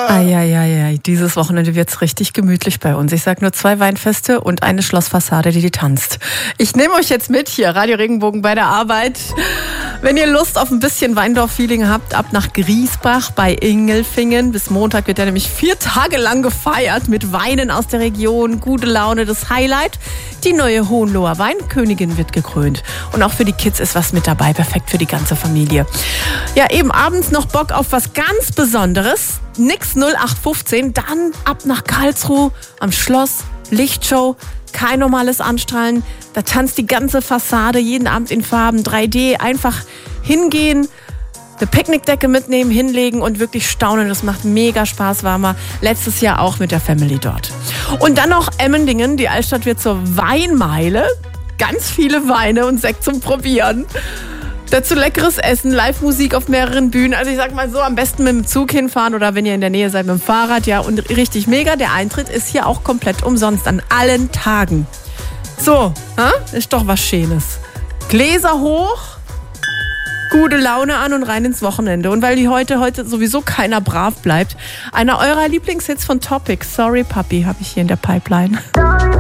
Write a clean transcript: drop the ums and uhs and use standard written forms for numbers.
Eieiei, dieses Wochenende wird's richtig gemütlich bei uns. Ich sag nur 2 Weinfeste und eine Schlossfassade, die tanzt. Ich nehme euch jetzt mit hier, Radio Regenbogen bei der Arbeit. Wenn ihr Lust auf ein bisschen Weindorf-Feeling habt, ab nach Griesbach bei Ingelfingen. Bis Montag wird ja nämlich 4 Tage lang gefeiert mit Weinen aus der Region. Gute Laune, das Highlight. Die neue Hohenloher Weinkönigin wird gekrönt. Und auch für die Kids ist was mit dabei, perfekt für die ganze Familie. Ja, eben abends noch Bock auf was ganz Besonderes. Nix 0815, dann ab nach Karlsruhe am Schloss, Lichtshow, kein normales Anstrahlen. Da tanzt die ganze Fassade jeden Abend in Farben, 3D. Einfach hingehen, eine Picknickdecke mitnehmen, hinlegen und wirklich staunen. Das macht mega Spaß, war mal letztes Jahr auch mit der Family dort. Und dann noch Emmendingen, die Altstadt wird zur Weinmeile. Ganz viele Weine und Sekt zum Probieren. Dazu leckeres Essen, Live-Musik auf mehreren Bühnen. Also ich sag mal so, am besten mit dem Zug hinfahren oder wenn ihr in der Nähe seid mit dem Fahrrad. Ja, und richtig mega. Der Eintritt ist hier auch komplett umsonst an allen Tagen. So, ist doch was Schönes. Gläser hoch, gute Laune an und rein ins Wochenende. Und weil die heute sowieso keiner brav bleibt, einer eurer Lieblingshits von Topic, Sorry Puppy, habe ich hier in der Pipeline.